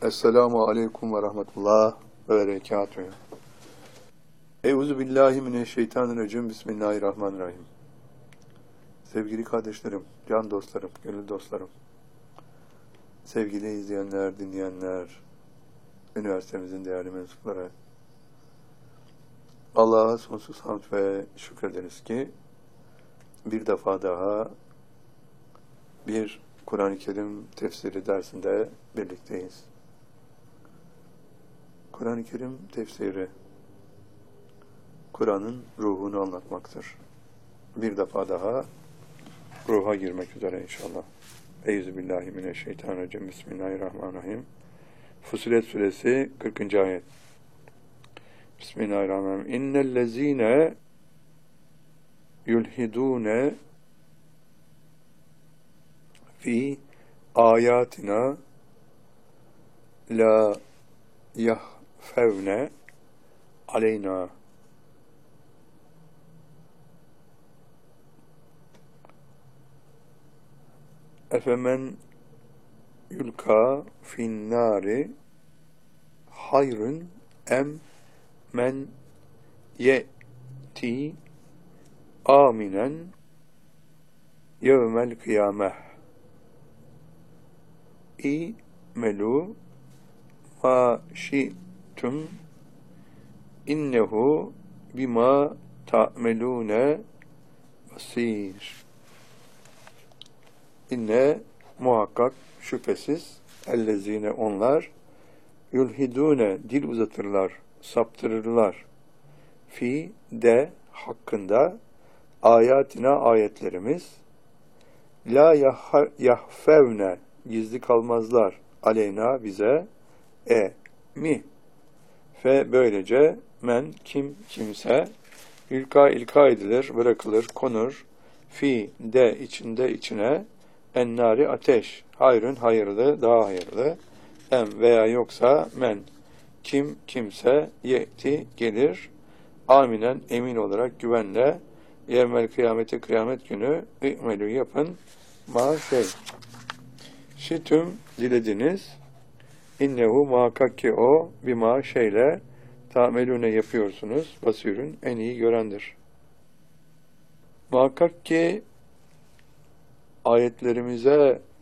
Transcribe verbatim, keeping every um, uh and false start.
Esselamu aleyküm ve rahmetullah ve berekatühü. Euzu billahi mineşşeytanirracim. Bismillahirrahmanirrahim. Sevgili kardeşlerim, can dostlarım, gönül dostlarım, sevgili izleyenler, dinleyenler, üniversitemizin değerli mensupları, Allah'a sonsuz hamd ve şükrederiz ki bir defa daha bir Kur'an-ı Kerim tefsiri dersinde birlikteyiz. Kur'an-ı Kerim tefsiri, Kur'an'ın ruhunu anlatmaktır. Bir defa daha ruha girmek üzere inşallah. Euzubillahimineşşeytanirracim. Bismillahirrahmanirrahim. Fussilet suresi kırkıncı ayet. Bismillahirrahmanirrahim. İnnellezîne yulhidûne fi ayatina la yahfevne aleyna efemen yulka finnâri hayrun em men ye'ti aminen yevmel kıyameh İ'melû ma şi'tum innehu bima ta'melûne basîr. İnne muhakkak şüphesiz ellezine onlar yulhidûne dil uzatırlar, saptırırlar. Fi de hakkında ayatina ayetlerimiz la yahfevne gizli kalmazlar aleyna bize e mi fe böylece men kim kimse ülka ilka edilir, bırakılır, konur fi de içinde içine ennari ateş hayrın hayırlı daha hayırlı em veya yoksa men kim kimse yeti gelir aminen emin olarak güvenle yevmel kıyamete kıyamet günü i'melü yapın ma şey şitüm dilediniz innehu muhakkak ki o bima şeyle ta'melune yapıyorsunuz basirün en iyi görendir. Muhakkak ki ayetlerimize